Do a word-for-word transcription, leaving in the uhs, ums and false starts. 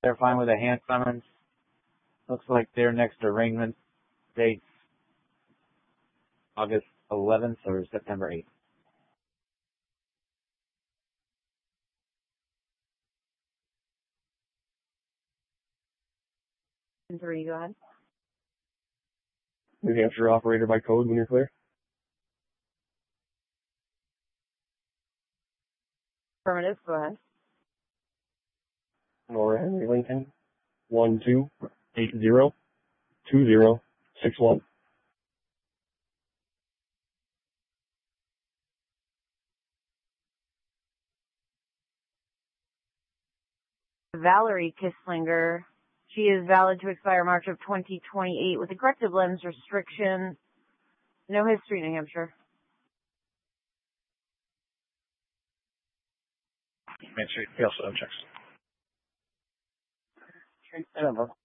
They're fine with a hand summons. Looks like their next arraignment dates August eleventh or September eighth. Three, go ahead. New Hampshire operator by code when you're clear. Affirmative, go ahead. Nora Henry Lincoln, one two eight zero two zero six one. Valerie Kisslinger. She is valid to expire March of twenty twenty-eight with aggressive lens restriction. No history, New Hampshire. Main Street, we also have checks. Remember.